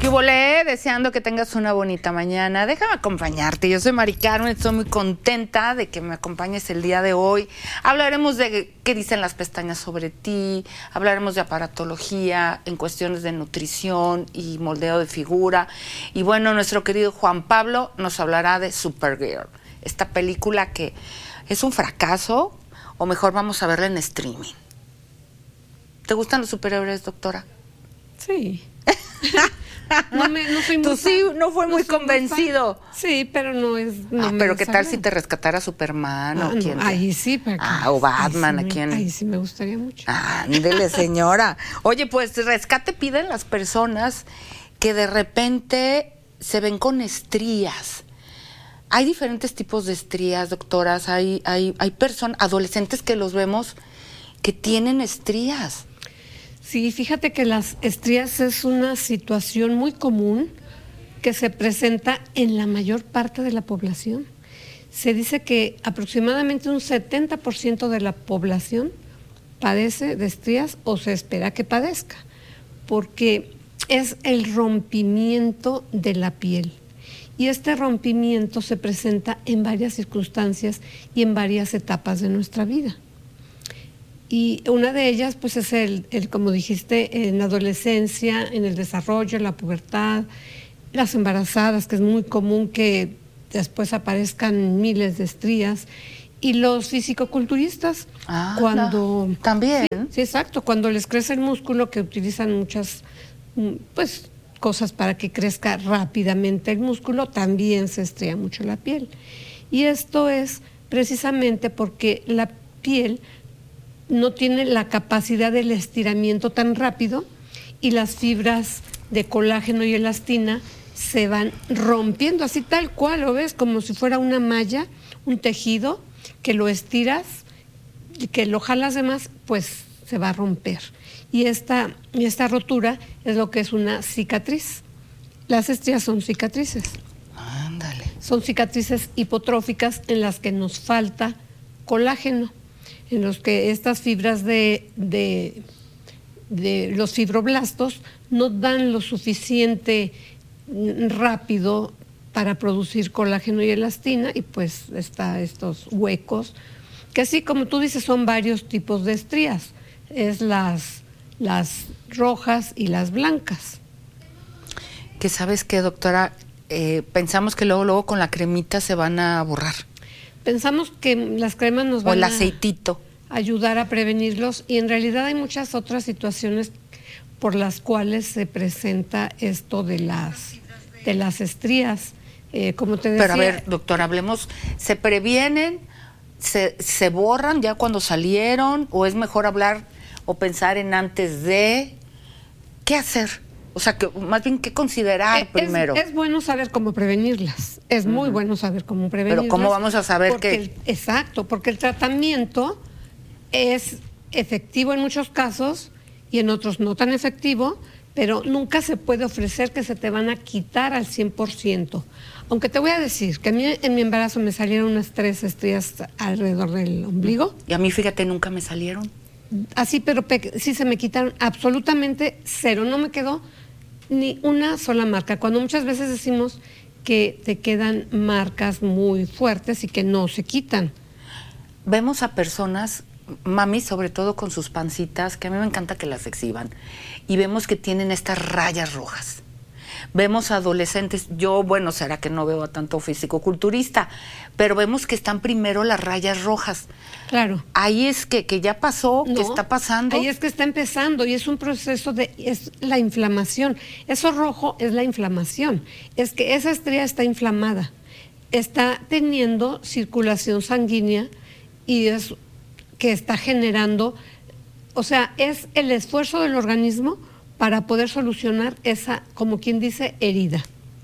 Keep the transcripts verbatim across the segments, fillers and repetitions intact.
¿Qué volé? Deseando que tengas una bonita mañana. Déjame acompañarte. Yo soy Mari Carmen, estoy muy contenta de que me acompañes el día de hoy. Hablaremos de qué dicen las pestañas sobre ti, hablaremos de aparatología en cuestiones de nutrición y moldeo de figura. Y bueno, nuestro querido Juan Pablo nos hablará de Supergirl, esta película que es un fracaso, o mejor vamos a verla en streaming. ¿Te gustan los superhéroes, doctora? Sí. No, me, no soy muy Tú sí, fan. no fue muy no convencido. Muy sí, pero no es... No ah, me pero ¿qué tal desagrada. si te rescatara Superman Ah, o no, quién? ahí sí. Para ah, o Batman, ahí sí ¿a quién? Me, ahí sí me gustaría mucho. Ándele, señora. Oye, pues rescate piden las personas que de repente se ven con estrías. Hay diferentes tipos de estrías, doctoras. Hay, hay, hay personas, adolescentes que los vemos que tienen estrías. Sí, fíjate que las estrías es una situación muy común que se presenta en la mayor parte de la población. Se dice que aproximadamente un setenta por ciento de la población padece de estrías o se espera que padezca, porque es el rompimiento de la piel. Y este rompimiento se presenta en varias circunstancias y en varias etapas de nuestra vida. Y una de ellas, pues, es el, el, como dijiste, en la adolescencia, en el desarrollo, en la pubertad, las embarazadas, que es muy común que después aparezcan miles de estrías, y los fisicoculturistas, ah, cuando... No. ¿También? Sí, sí, exacto, cuando les crece el músculo, que utilizan muchas, pues, cosas para que crezca rápidamente el músculo, también se estría mucho la piel. Y esto es precisamente porque la piel no tiene la capacidad del estiramiento tan rápido y las fibras de colágeno y elastina se van rompiendo, así tal cual, lo ves, como si fuera una malla, un tejido, que lo estiras, que lo jalas de más, pues se va a romper. Y esta, esta rotura es lo que es una cicatriz. Las estrías son cicatrices. Ándale. Son cicatrices hipotróficas en las que nos falta colágeno, en los que estas fibras de, de, de los fibroblastos no dan lo suficiente rápido para producir colágeno y elastina, y pues está estos huecos, que así como tú dices son varios tipos de estrías, es las, las rojas y las blancas. Que sabes qué, doctora, eh, pensamos que luego, luego con la cremita se van a borrar. Pensamos que las cremas nos van o el a aceitito. ayudar a prevenirlos, y en realidad hay muchas otras situaciones por las cuales se presenta esto de las, de las estrías. Eh, como te decía. Pero a ver, doctora, hablemos, ¿se previenen, se, se borran ya cuando salieron, o es mejor hablar o pensar en antes de? ¿Qué hacer? O sea, que más bien, ¿qué considerar es, primero? Es bueno saber cómo prevenirlas, es uh-huh. muy bueno saber cómo prevenirlas. Pero ¿cómo vamos a saber porque que...? El, exacto, porque el tratamiento es efectivo en muchos casos y en otros no tan efectivo, pero nunca se puede ofrecer que se te van a quitar al cien por ciento. Aunque te voy a decir que a mí en mi embarazo me salieron unas tres estrías alrededor del ombligo. Y a mí, fíjate, nunca me salieron. Así, pero sí se me quitaron absolutamente cero, no me quedó ni una sola marca. Cuando muchas veces decimos que te quedan marcas muy fuertes y que no se quitan. Vemos a personas, mami, sobre todo con sus pancitas, que a mí me encanta que las exhiban, y vemos que tienen estas rayas rojas. Vemos a adolescentes, yo, bueno, será que no veo a tanto fisicoculturista, pero vemos que están primero las rayas rojas. Claro. Ahí es que, que ya pasó, no, que está pasando. Ahí es que está empezando, y es un proceso de, es la inflamación. Eso rojo es la inflamación, es que esa estría está inflamada, está teniendo circulación sanguínea y es que está generando, o sea, es el esfuerzo del organismo para poder solucionar esa, como quien dice, herida.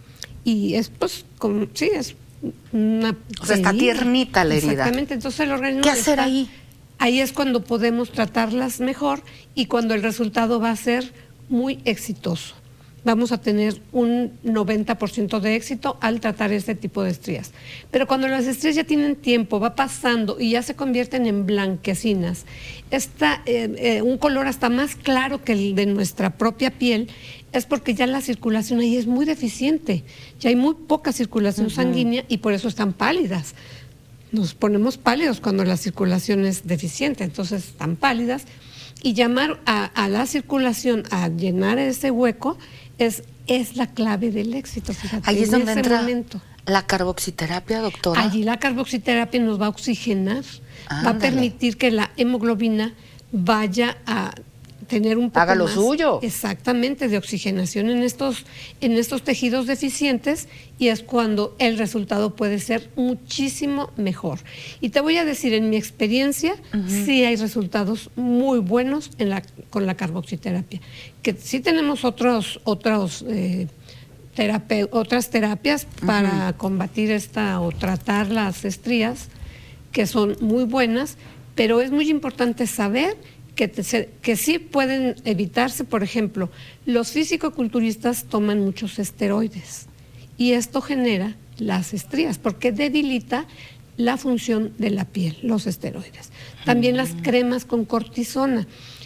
Y es, pues, como, sí, es una O sea, herida. Está tiernita la herida. Exactamente, entonces el organismo... ¿Qué hacer está, ahí? Ahí es cuando podemos tratarlas mejor y cuando el resultado va a ser muy exitoso. Vamos a tener un noventa por ciento de éxito al tratar este tipo de estrías. Pero cuando las estrías ya tienen tiempo, va pasando y ya se convierten en blanquecinas, está, eh, eh, un color hasta más claro que el de nuestra propia piel, es porque ya la circulación ahí es muy deficiente, ya hay muy poca circulación uh-huh. sanguínea y por eso están pálidas. Nos ponemos pálidos cuando la circulación es deficiente, entonces están pálidas. Y llamar a, a la circulación a llenar ese hueco es, es la clave del éxito, fíjate. Ahí es en donde ese entra momento. La carboxiterapia, doctora. Allí la carboxiterapia nos va a oxigenar, Ándale. va a permitir que la hemoglobina vaya a tener un poco Haga lo más, suyo. Exactamente, de oxigenación en estos, en estos tejidos deficientes, y es cuando el resultado puede ser muchísimo mejor. Y te voy a decir, en mi experiencia, uh-huh. sí hay resultados muy buenos en la, con la carboxiterapia. Que sí tenemos otros, otros, eh, terape, otras terapias uh-huh. para combatir esta o tratar las estrías, que son muy buenas, pero es muy importante saber Que, te, que sí pueden evitarse. Por ejemplo, los fisicoculturistas toman muchos esteroides y esto genera las estrías porque debilita la función de la piel, los esteroides. También las cremas con cortisona.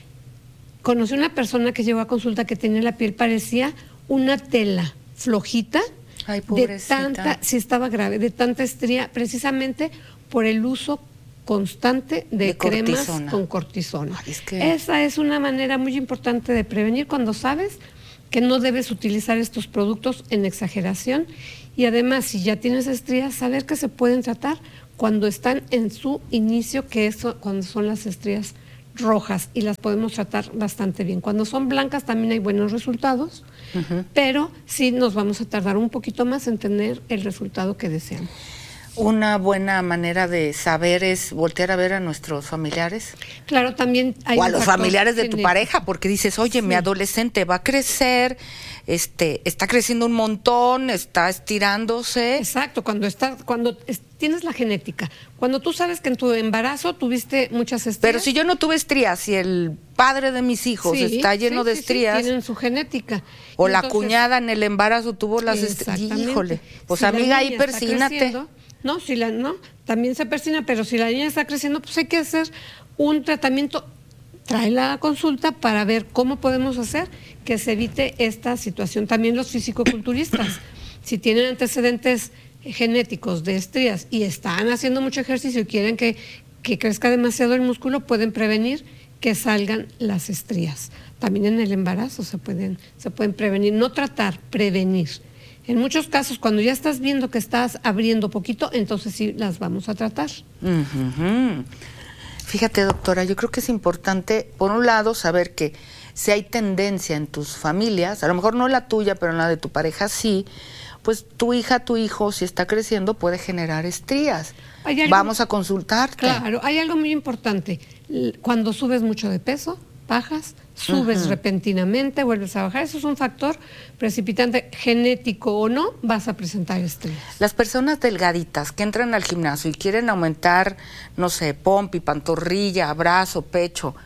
Conocí una persona que llegó a consulta que tenía la piel, parecía una tela flojita. Ay, de tanta, sí estaba grave, de tanta estría, precisamente por el uso constante de, de cremas cortisona. con cortisona. Ay, es que... Esa es una manera muy importante de prevenir cuando sabes que no debes utilizar estos productos en exageración, y además, si ya tienes estrías, saber que se pueden tratar cuando están en su inicio, que es cuando son las estrías rojas, y las podemos tratar bastante bien. Cuando son blancas también hay buenos resultados, uh-huh. pero sí nos vamos a tardar un poquito más en tener el resultado que deseamos. Una buena manera de saber es voltear a ver a nuestros familiares. Claro, también hay o a los familiares de tu genético. pareja, porque dices, oye, sí. mi adolescente va a crecer, este, está creciendo un montón, está estirándose. Exacto, cuando está, cuando es, tienes la genética, cuando tú sabes que en tu embarazo tuviste muchas estrías. Pero si yo no tuve estrías y el padre de mis hijos sí, está lleno sí, de sí, estrías. Sí, tienen su genética. O y la entonces, cuñada en el embarazo tuvo las estrías. Híjole, pues si amiga, ahí persínate. No, si la, no, también se persina, pero si la niña está creciendo, pues hay que hacer un tratamiento. Trae la consulta para ver cómo podemos hacer que se evite esta situación. También los fisicoculturistas, si tienen antecedentes genéticos de estrías y están haciendo mucho ejercicio y quieren que, que crezca demasiado el músculo, pueden prevenir que salgan las estrías. También en el embarazo se pueden, se pueden prevenir, no tratar, prevenir. En muchos casos, cuando ya estás viendo que estás abriendo poquito, entonces sí las vamos a tratar. Uh-huh. Fíjate, doctora, yo creo que es importante, por un lado, saber que si hay tendencia en tus familias, a lo mejor no la tuya, pero en la de tu pareja sí, pues tu hija, tu hijo, si está creciendo, puede generar estrías. Algo, vamos a consultarte. Claro, hay algo muy importante. Cuando subes mucho de peso, bajas, subes uh-huh. repentinamente, vuelves a bajar, eso es un factor precipitante, genético o no, vas a presentar estrías. Las personas delgaditas que entran al gimnasio y quieren aumentar, no sé, pompi, pantorrilla, brazo, pecho,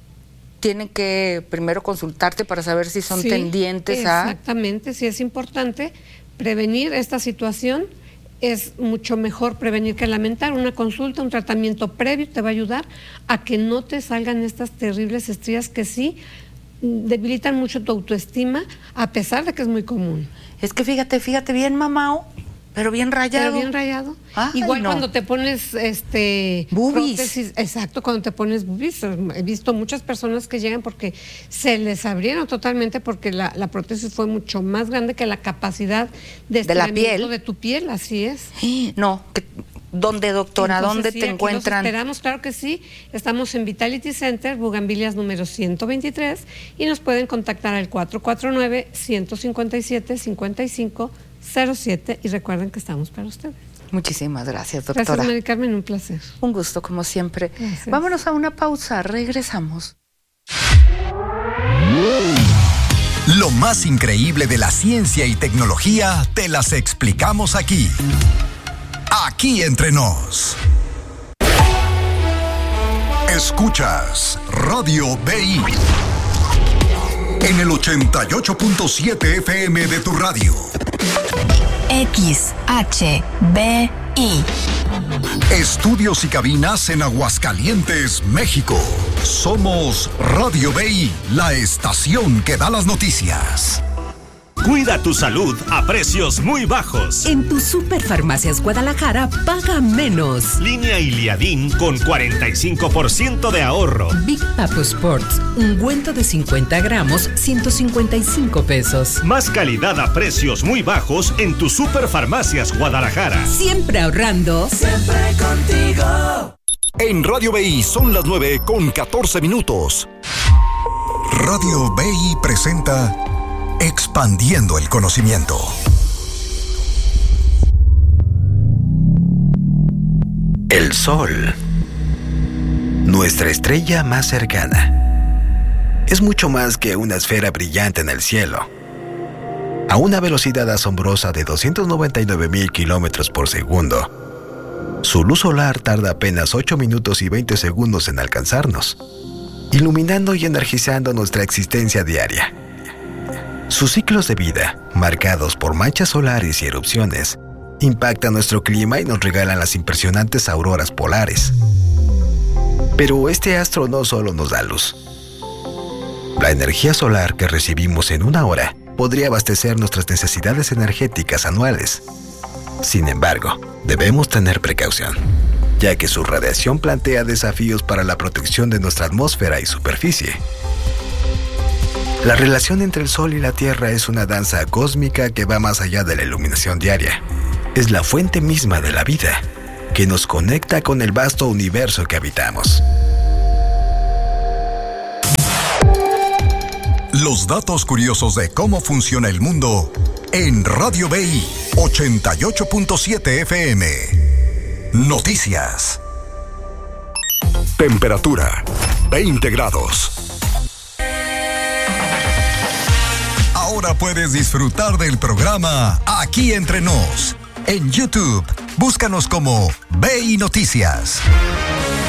tienen que primero consultarte para saber si son sí, tendientes exactamente, a... Exactamente, sí es importante prevenir esta situación. Es mucho mejor prevenir que lamentar. Una consulta, un tratamiento previo te va a ayudar a que no te salgan estas terribles estrías que sí debilitan mucho tu autoestima, a pesar de que es muy común. Es que fíjate, fíjate bien mamao, pero bien rayado. Pero bien rayado. Ay, Igual no. cuando te pones este boobies. prótesis, exacto, cuando te pones boobies. He visto muchas personas que llegan porque se les abrieron totalmente porque la, la prótesis fue mucho más grande que la capacidad de, de la piel de tu piel, así es. No, que, ¿dónde, doctora? Entonces, ¿Dónde sí, te aquí encuentran? Los esperamos, claro que sí. Estamos en Vitality Center, Bugambilias número ciento veintitrés, y nos pueden contactar al cuatro cuatro nueve, uno cinco siete, cinco cinco cero siete, y recuerden que estamos para ustedes. Muchísimas gracias, doctora. Gracias, Mari Carmen, un placer. Un gusto, como siempre. Gracias. Vámonos a una pausa, regresamos. Lo más increíble de la ciencia y tecnología te las explicamos aquí. Aquí entre nos. Escuchas Radio B I en el ochenta y ocho punto siete F M de tu radio. X H B I. Estudios y cabinas en Aguascalientes, México. Somos Radio B I, la estación que da las noticias. Cuida tu salud a precios muy bajos. En tu Superfarmacias Guadalajara paga menos. Línea Iliadin con cuarenta y cinco por ciento de ahorro. Big Papo Sports, ungüento de cincuenta gramos, ciento cincuenta y cinco pesos. Más calidad a precios muy bajos en tu Superfarmacias Guadalajara. Siempre ahorrando. Siempre contigo. En Radio B I son las nueve con catorce minutos. Radio B I presenta Expandiendo el Conocimiento. El Sol, nuestra estrella más cercana, es mucho más que una esfera brillante en el cielo. A una velocidad asombrosa de doscientos noventa y nueve mil kilómetros por segundo, su luz solar tarda apenas ocho minutos y veinte segundos en alcanzarnos, iluminando y energizando nuestra existencia diaria. Sus ciclos de vida, marcados por manchas solares y erupciones, impactan nuestro clima y nos regalan las impresionantes auroras polares. Pero este astro no solo nos da luz. La energía solar que recibimos en una hora podría abastecer nuestras necesidades energéticas anuales. Sin embargo, debemos tener precaución, ya que su radiación plantea desafíos para la protección de nuestra atmósfera y superficie. La relación entre el Sol y la Tierra es una danza cósmica que va más allá de la iluminación diaria. Es la fuente misma de la vida, que nos conecta con el vasto universo que habitamos. Los datos curiosos de cómo funciona el mundo en Radio B I ochenta y ocho punto siete F M. Noticias. Temperatura veinte grados. Ahora puedes disfrutar del programa Aquí Entre Nos. En YouTube, búscanos como B I Noticias.